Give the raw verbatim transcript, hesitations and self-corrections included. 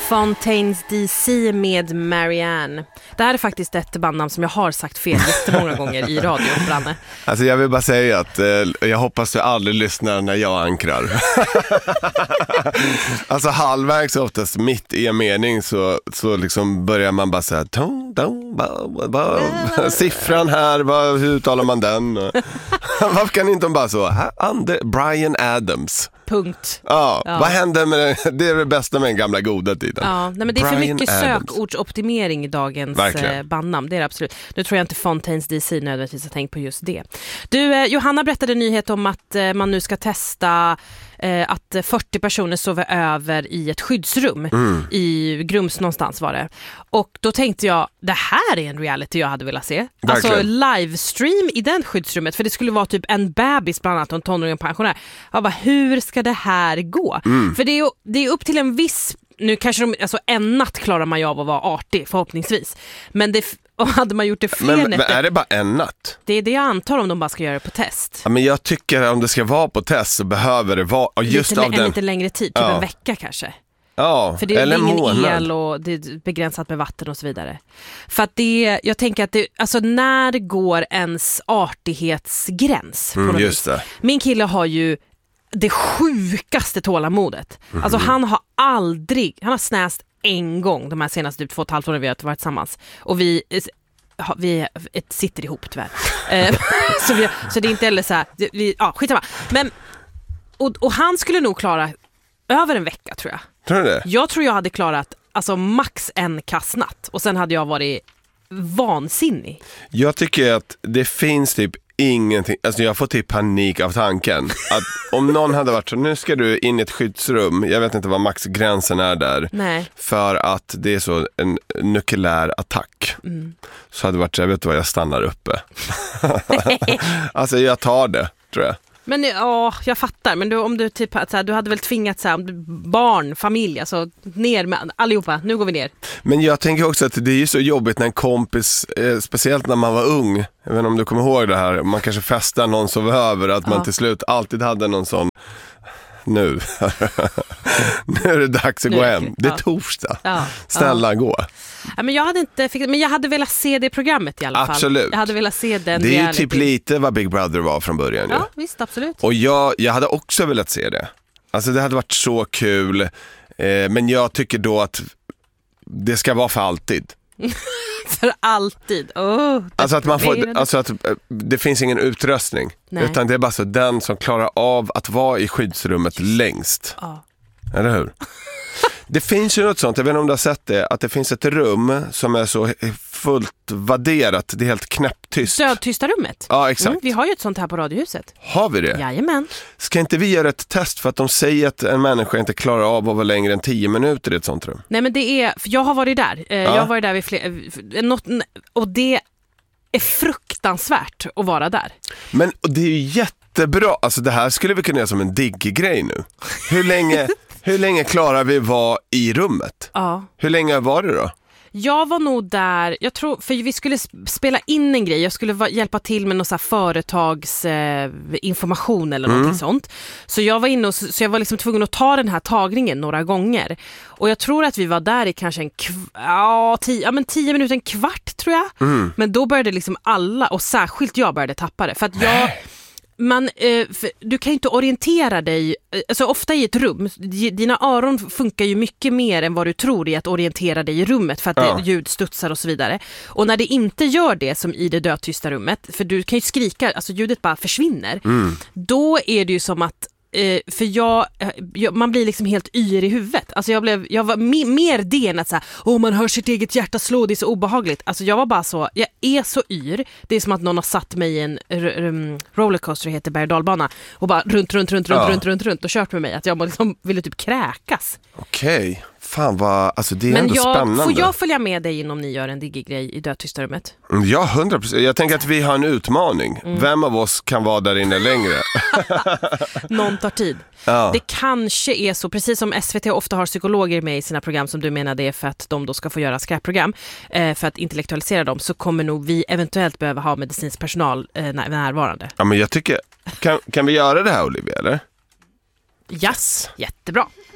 Fontaines D C med Marianne. Det här är faktiskt ett bandnamn som jag har sagt fel jättemånga gånger i radio, Branne. Alltså jag vill bara säga att eh, jag hoppas du aldrig lyssnar när jag ankrar. Alltså halvvägs oftast mitt i en mening så, så liksom börjar man bara säga tom, tom, ba, ba, ba. Siffran här, ba, hur uttalar man den? Varför kan inte de bara så här, Ander, Bryan Adams. Punkt. Ja, ja, vad hände med det? Det är det bästa med den gamla goda tiden. Ja, nej, men det är Bryan för mycket Adams. sökordsoptimering i dagens eh, bandnamn. Det är det absolut. Nu tror jag inte Fontaines D C nödvändigtvis har tänkt på just det. Du, eh, Johanna berättade en nyhet om att eh, man nu ska testa eh, att fyrtio personer sover över i ett skyddsrum mm. i Grums någonstans var det. Och då tänkte jag, det här är en reality jag hade velat se. Verkligen. Alltså livestream i den skyddsrummet, för det skulle vara typ en bebis bland annat och en tonåring och pensionär. Jag bara, hur ska det här gå? Mm. För det är, det är upp till en viss, nu kanske de, alltså en natt klarar man ju av att vara artig förhoppningsvis. Men det, och hade man gjort det fler men, nätter, men är det bara en natt? Det är det jag antar om de bara ska göra det på test. Ja, men jag tycker om det ska vara på test så behöver det vara och just lite, av en den... lite längre tid, typ ja. en vecka kanske. Ja, för det är eller ingen månad. El och det är begränsat med vatten och så vidare. För att det, jag tänker att det, alltså när går ens artighetsgräns på mm, just det. Min kille har ju det sjukaste tålamodet. Mm. Alltså han har aldrig, han har snäst en gång de här senaste typ två och ett halvt åren vi har varit tillsammans. Och vi, vi ett, sitter ihop tyvärr. så, vi, så det är inte heller så här, vi, ja skitsamma. Men, och, och han skulle nog klara över en vecka tror jag. Tror du det? Jag tror jag hade klarat alltså max en kastnatt och sen hade jag varit vansinnig. Jag tycker att det finns typ ingenting, alltså jag får typ panik av tanken att om någon hade varit så, nu ska du in i ett skyddsrum, jag vet inte vad maxgränsen är där. Nej. För att det är så en nukleär attack mm. så hade det varit så, jag vet vad, jag stannar uppe. Alltså jag tar det, tror jag. Men ja, jag fattar. Men du, om du typ så här, du hade väl tvingat så här, barn, familj, alltså ner med allihopa. Nu går vi ner. Men jag tänker också att det är ju så jobbigt när en kompis, eh, speciellt när man var ung. Jag vet inte om du kommer ihåg det här. Man kanske festar någon sov över, att ja. man till slut alltid hade någon sån. Nu. Nu är det dags att nu, gå hem. Det är ja. torsdag. Ja. Snälla ja. gå. Ja, men jag hade inte fick, men jag hade velat se det programmet i alla fall. Absolut. Jag hade velat se den. Det är reality. ju typ lite vad Big Brother var från början. Ja, ju. visst, absolut. Och jag, jag hade också velat se det. Alltså det hade varit så kul. Eh, men jag tycker då att det ska vara för alltid. För alltid. Oh, alltså att man får, alltså att det finns ingen utröstning. Nej. Utan det är bara så den som klarar av att vara i skyddsrummet just längst. Ja. Eller hur? Det finns ju något sånt, jag vet inte om du har sett det, att det finns ett rum som är så fullt vadderat, det är helt knäpptyst. Dödtysta rummet? Ja, exakt. Mm, vi har ju ett sånt här på Radiohuset. Har vi det? Jajamän. Ska inte vi göra ett test för att de säger att en människa inte klarar av att vara längre än tio minuter i ett sånt rum? Nej, men det är, för jag har varit där. Ja. Jag har varit där vid fler, något, och det är fruktansvärt att vara där. Men det är ju jättebra, alltså det här skulle vi kunna göra som en digg-grej nu. Hur länge... Hur länge klarar vi vara i rummet? Ja. Hur länge var det då? Jag var nog där, jag tror, för vi skulle spela in en grej. Jag skulle va, hjälpa till med någon så här företagsinformation eh, eller något mm. sånt. Så jag var inne och, så jag var liksom tvungen att ta den här tagningen några gånger. Och jag tror att vi var där i kanske en kv- ja, tio, ja, men tio minuter, en kvart tror jag. Mm. Men då började liksom alla, och särskilt jag började tappa det. För att jag... Man, eh, du kan ju inte orientera dig, alltså ofta i ett rum, dina öron funkar ju mycket mer än vad du tror i att orientera dig i rummet för att ja. det, ljud studsar och så vidare. Och när det inte gör det som i det dödtysta rummet, för du kan ju skrika, alltså ljudet bara försvinner, mm. då är det ju som att Eh, för jag, jag, man blir liksom helt yr i huvudet. Alltså jag blev, jag var me, mer det än att såhär, åh man hör sitt eget hjärta slå, det är så obehagligt. Alltså jag var bara så, jag är så yr. Det är som att någon har satt mig i en r- r- rollercoaster, heter berg- och dalbana, och bara runt, runt, runt, ja. runt, runt, runt, runt och kört med mig. Att jag liksom ville typ kräkas. Okej, okay. Fan vad, alltså det är men ändå jag, spännande. Får jag följa med dig om ni gör en digg-grej i dödtysta rummet? Ja, hundra procent. Jag tänker att vi har en utmaning. Mm. Vem av oss kan vara där inne längre? Någon tar tid. Ja. Det kanske är så, precis som S V T ofta har psykologer med i sina program, som du menar det är för att de då ska få göra skräpprogram, eh, för att intellektualisera dem, så kommer nog vi eventuellt behöva ha medicinsk personal eh, närvarande. Ja, men jag tycker, kan, kan vi göra det här, Olivia, eller? Yes, jättebra.